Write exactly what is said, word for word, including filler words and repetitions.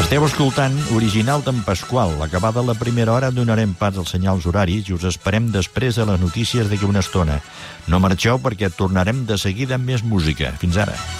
Esteu escoltant Original d'en Pasqual. Acabada la primera hora donarem pas als senyals horaris i us esperem després a les notícies d'aquí una estona. No marxeu perquè tornarem de seguida amb més música. Fins ara.